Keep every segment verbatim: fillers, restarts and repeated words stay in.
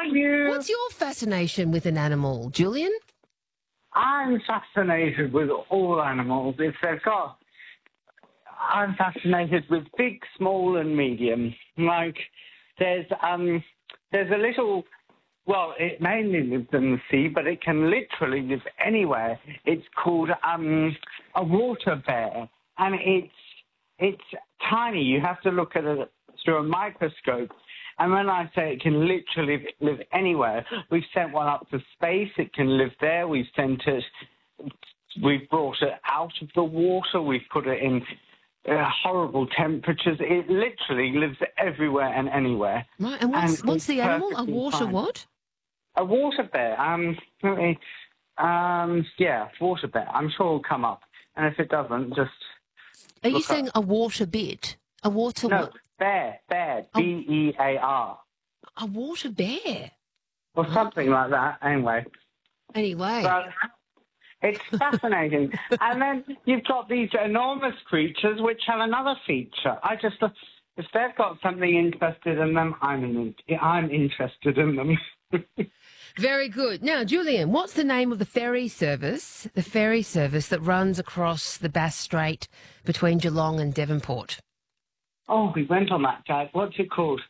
are you? What's your fascination with an animal, Julian? I'm fascinated with all animals. If they've got, I'm fascinated with big, small, and medium. Like there's um, there's a little. Well, it mainly lives in the sea, but it can literally live anywhere. It's called um, a water bear, and it's it's tiny. You have to look at it through a microscope. And when I say it can literally live anywhere, we've sent one up to space. It can live there. We've sent it. We've brought it out of the water. We've put it in uh, horrible temperatures. It literally lives everywhere and anywhere. Right. And what's And what's it's the animal? A perfectly water fine. what? A water bear. Um, let me, um, yeah, water bear. I'm sure it'll come up. And if it doesn't, just Are you look saying up. a water bit? A water No, what? bear, bear, A- B E A R. A water bear. Or something like that, anyway. Anyway. But it's fascinating. And then you've got these enormous creatures which have another feature. I just, if they've got something interested in them, I'm, in, I'm interested in them. Very good. Now, Julian, what's the name of the ferry service, the ferry service that runs across the Bass Strait between Geelong and Devonport? Oh, we went on that, Dad. What's it called?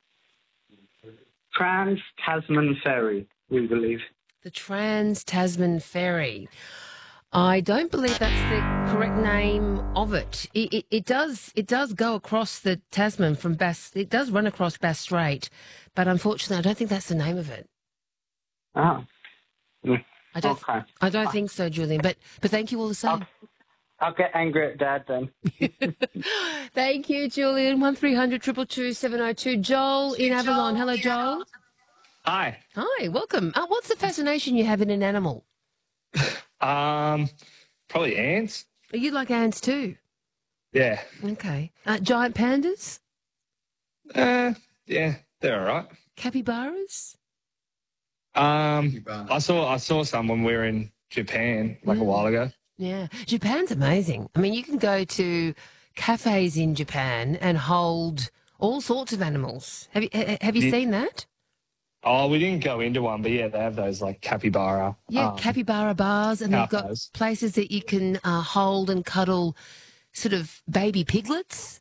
Trans-Tasman Ferry, we believe. The Trans-Tasman Ferry. I don't believe that's the correct name of it. It, it. it does it does go across the Tasman from Bass. It does run across Bass Strait, but unfortunately, I don't think that's the name of it. Oh. I don't. Okay. I don't think so, Julian. But but thank you all the same. I'll, I'll get angry at Dad then. Thank you, Julian. One three hundred two two two seven oh two. Joel in Avalon. Hello, Joel. Hi. Hi. Welcome. Uh, what's the fascination you have in an animal? Um, probably ants. You like ants too? Yeah. Okay. Uh, giant pandas? Uh, yeah, they're all right. Capybaras? Um, I saw I saw some when we were in Japan like Mm. a while ago. Yeah. Japan's amazing. I mean, you can go to cafes in Japan and hold all sorts of animals. Have you ha- have you Yeah. seen that? Oh, we didn't go into one, but yeah, they have those like capybara. Yeah, um, capybara bars, and they've got cafes. places that you can uh, hold and cuddle sort of baby piglets.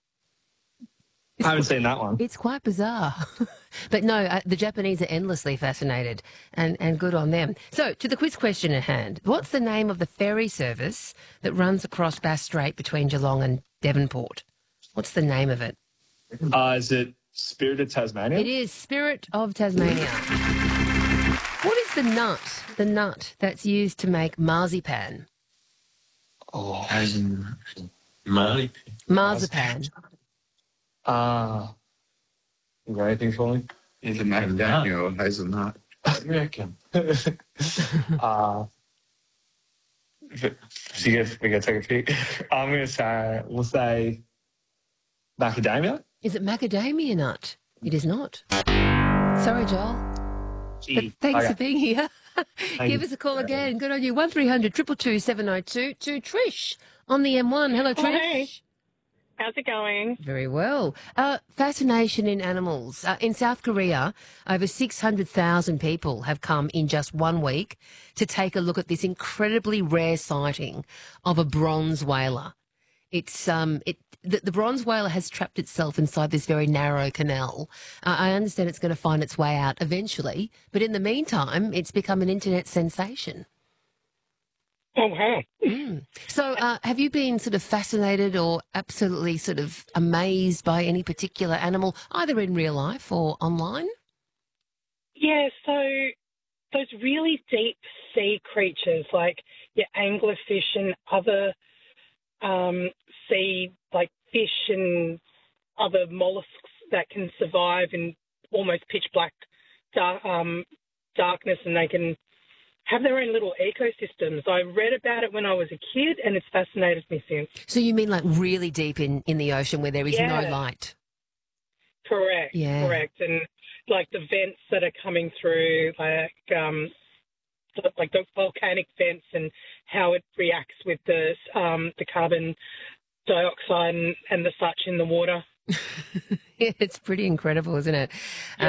I haven't seen that one. It's quite bizarre. But no, uh, the Japanese are endlessly fascinated, and, and good on them. So, to the quiz question at hand, what's the name of the ferry service that runs across Bass Strait between Geelong and Devonport? What's the name of it? Uh, is it Spirit of Tasmania? It is Spirit of Tasmania. What is the nut, the nut that's used to make marzipan? Oh, Marley. Marzipan. uh, you got anything for me? Is it macadamia or hazelnut? I reckon. uh, so you guys, we gotta take a peek. I'm gonna say we'll say macadamia. Is it macadamia nut? It is not. Sorry, Joel. But thanks Okay. for being here. Give you. us a call again. Good on you. One three hundred two two two seven oh two. To Trish on the M one. Hello, Trish. Hey. How's it going? Very well. Uh, fascination in animals. Uh, in South Korea, over six hundred thousand people have come in just one week to take a look at this incredibly rare sighting of a bronze whaler. It's um, it the, the bronze whaler has trapped itself inside this very narrow canal. Uh, I understand it's going to find its way out eventually, but in the meantime, it's become an internet sensation. Oh, wow. Mm. So, uh, have you been sort of fascinated or absolutely sort of amazed by any particular animal, either in real life or online? Yeah, so those really deep sea creatures like your anglerfish and other um, sea, like fish and other mollusks that can survive in almost pitch black dark, um, darkness, and they can have their own little ecosystems. I read about it when I was a kid, and it's fascinated me since. So you mean like really deep in, in the ocean where there is Yeah. no light? Correct, Yeah. correct. And like the vents that are coming through, like um, the- like the volcanic vents and how it reacts with the um, the carbon dioxide and, and the such in the water. Yeah, it's pretty incredible, isn't it?